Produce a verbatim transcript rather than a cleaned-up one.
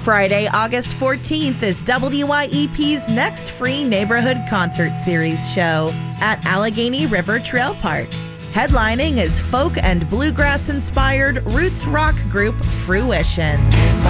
Friday, August fourteenth is W Y E P's next free neighborhood concert series show at Allegheny River Trail Park. Headlining is folk and bluegrass-inspired roots rock group Fruition.